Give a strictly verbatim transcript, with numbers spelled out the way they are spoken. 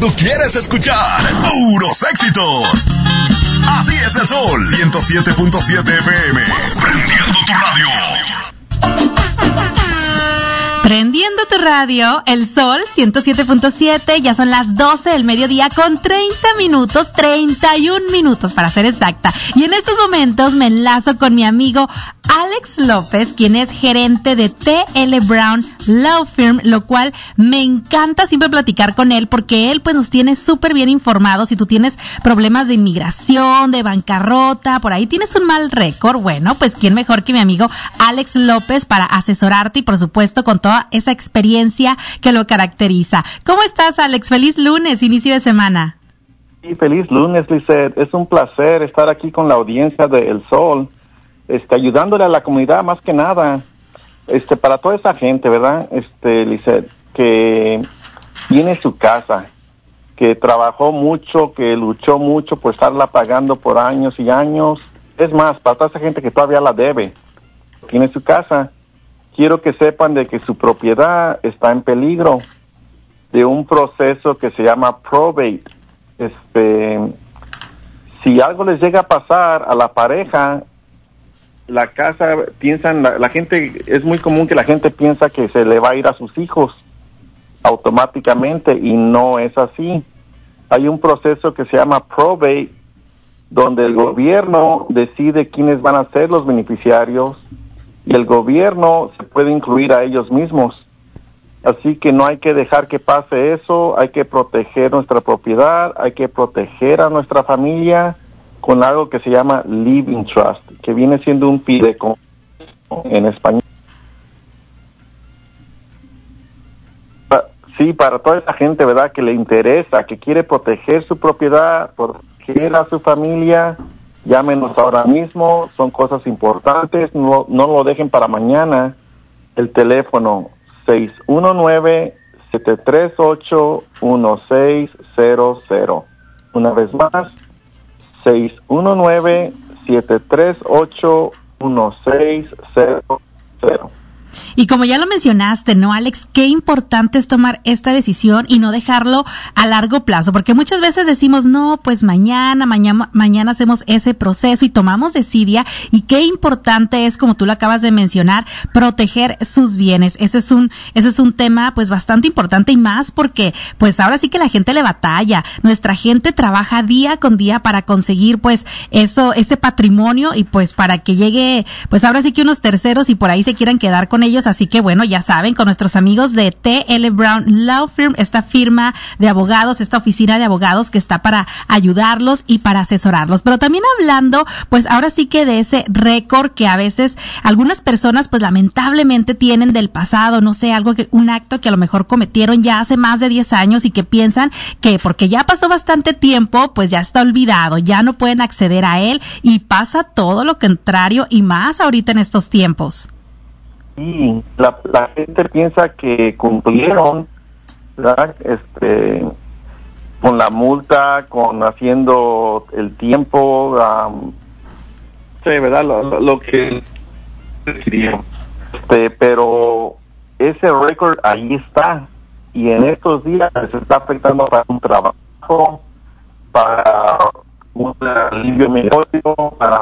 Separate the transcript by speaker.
Speaker 1: tú quieres escuchar. Puros éxitos. Así es el Sol ciento siete punto siete F M. Prendiendo tu radio.
Speaker 2: Prendiendo tu radio, el Sol ciento siete punto siete, ya son las doce del mediodía con treinta minutos, treinta y un minutos para ser exacta. Y en estos momentos me enlazo con mi amigo Alex López, quien es gerente de T L Brown Law Firm, lo cual me encanta siempre platicar con él porque él pues nos tiene súper bien informados. Si tú tienes problemas de inmigración, de bancarrota, por ahí tienes un mal récord, bueno, pues quién mejor que mi amigo Alex López para asesorarte y por supuesto con toda esa experiencia que lo caracteriza. ¿Cómo estás, Alex? Feliz lunes, inicio de semana.
Speaker 3: Sí, feliz lunes, Lizeth. Es un placer estar aquí con la audiencia de El Sol, este, ayudándole a la comunidad más que nada, este, para toda esa gente, ¿verdad? Este, Lizeth, que tiene su casa, que trabajó mucho, que luchó mucho por estarla pagando por años y años. Es más, para toda esa gente que todavía la debe, tiene su casa. Quiero que sepan de que su propiedad está en peligro de un proceso que se llama probate. Este, si algo les llega a pasar a la pareja, la casa, piensan, la, la gente, es muy común que la gente piensa que se le va a ir a sus hijos automáticamente y no es así. Hay un proceso que se llama probate, donde el gobierno decide quiénes van a ser los beneficiarios y el gobierno se puede incluir a ellos mismos. Así que no hay que dejar que pase eso, hay que proteger nuestra propiedad, hay que proteger a nuestra familia con algo que se llama Living Trust, que viene siendo un fideicomiso en español. Sí, para toda esa gente, ¿verdad?, que le interesa, que quiere proteger su propiedad, proteger a su familia, llámenos ahora mismo, son cosas importantes, no, no lo dejen para mañana. El teléfono seis uno nueve, siete tres ocho, uno seis cero cero. Una vez más, seis uno nueve, siete tres ocho, uno seis cero cero.
Speaker 2: Y como ya lo mencionaste, ¿no, Alex? Qué importante es tomar esta decisión y no dejarlo a largo plazo, porque muchas veces decimos, no, pues mañana, mañana, mañana hacemos ese proceso y tomamos desidia, y qué importante es, como tú lo acabas de mencionar, proteger sus bienes. Ese es un, ese es un tema, pues, bastante importante, y más porque, pues, ahora sí que la gente le batalla. Nuestra gente trabaja día con día para conseguir, pues, eso, ese patrimonio, y pues, para que llegue, pues, ahora sí que unos terceros y por ahí se quieran quedar con ellos. Así que bueno, ya saben, con nuestros amigos de T L Brown Law Firm, esta firma de abogados, esta oficina de abogados que está para ayudarlos y para asesorarlos. Pero también hablando, pues ahora sí que de ese récord que a veces algunas personas pues lamentablemente tienen del pasado, no sé, algo que, un acto que a lo mejor cometieron ya hace más de diez años y que piensan que porque ya pasó bastante tiempo, pues ya está olvidado, ya no pueden acceder a él, y pasa todo lo contrario y más ahorita en estos tiempos.
Speaker 3: Sí, la, la gente piensa que cumplieron, ¿verdad?, este, con la multa, con haciendo el tiempo, um, sí, ¿verdad?, lo, lo, lo que decidieron. Este, pero ese récord ahí está, y en estos días se está afectando para un trabajo, para un alivio migratorio, para